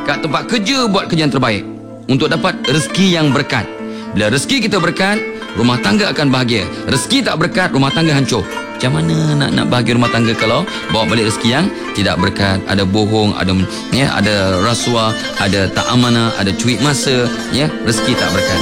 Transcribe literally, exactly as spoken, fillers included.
kat tempat kerja buat kerja yang terbaik untuk dapat rezeki yang berkat. Bila rezeki kita berkat, rumah tangga akan bahagia. Rezeki tak berkat, rumah tangga hancur. Macam mana nak nak bahagia rumah tangga kalau bawa balik rezeki yang tidak berkat, ada bohong, ada ya, ada rasuah, ada tak amanah, ada cuit masa, ya, rezeki tak berkat.